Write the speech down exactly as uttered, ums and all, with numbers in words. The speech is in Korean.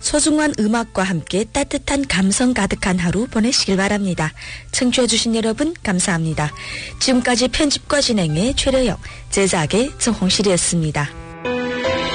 소중한 음악과 함께 따뜻한 감성 가득한 하루 보내시길 바랍니다. 청취해주신 여러분 감사합니다. 지금까지 편집과 진행의 최려영, 제작의 정홍실이었습니다.